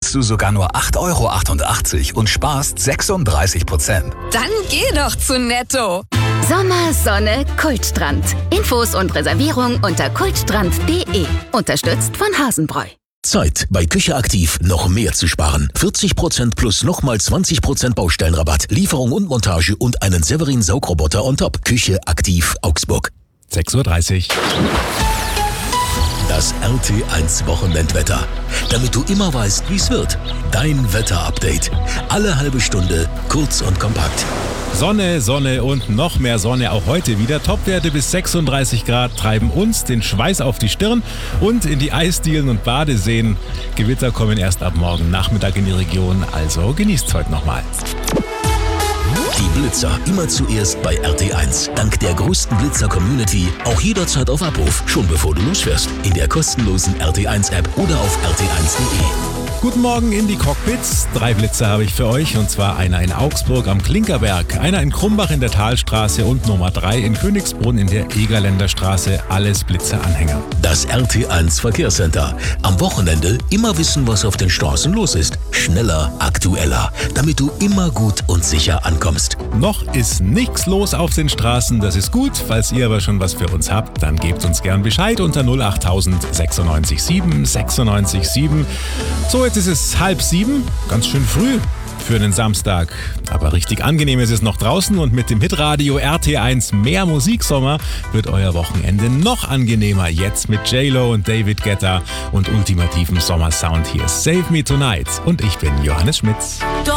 zahlst du sogar nur 8,88 € und sparst 36%. Dann geh doch zu Netto. Sommer, Sonne, Kultstrand. Infos und Reservierung unter kultstrand.de. Unterstützt von Hasenbräu. Zeit, bei Küche Aktiv noch mehr zu sparen. 40% plus nochmal 20% Baustellenrabatt, Lieferung und Montage und einen Severin Saugroboter on top. Küche Aktiv Augsburg. 6:30 Uhr. Das RT1 Wochenendwetter. Damit du immer weißt, wie es wird. Dein Wetterupdate. Alle halbe Stunde, kurz und kompakt. Sonne, Sonne und noch mehr Sonne auch heute wieder. Topwerte bis 36 Grad treiben uns den Schweiß auf die Stirn und in die Eisdielen und Badeseen. Gewitter kommen erst ab morgen Nachmittag in die Region, also genießt's heute nochmal. Die Blitzer immer zuerst bei RT1. Dank der größten Blitzer-Community auch jederzeit auf Abruf, schon bevor du losfährst. In der kostenlosen RT1-App oder auf rt1.de. Guten Morgen in die Cockpits. 3 Blitzer habe ich für euch, und zwar einer in Augsburg am Klinkerberg, einer in Krumbach in der Talstraße und Nummer 3 in Königsbrunn in der Egerländer Straße. Alles Blitzeranhänger. Das RT1 Verkehrscenter. Am Wochenende immer wissen, was auf den Straßen los ist. Schneller, aktueller, damit du immer gut und sicher ankommst. Noch ist nichts los auf den Straßen, das ist gut. Falls ihr aber schon was für uns habt, dann gebt uns gern Bescheid unter 08000 96 7 96 7. So, jetzt ist es 6:30, ganz schön früh für einen Samstag. Aber richtig angenehm ist es noch draußen, und mit dem Hitradio RT1 mehr Musiksommer wird euer Wochenende noch angenehmer. Jetzt mit J-Lo und David Guetta und ultimativem Sommersound. Hier ist Save Me Tonight und ich bin Johannes Schmitz. Don't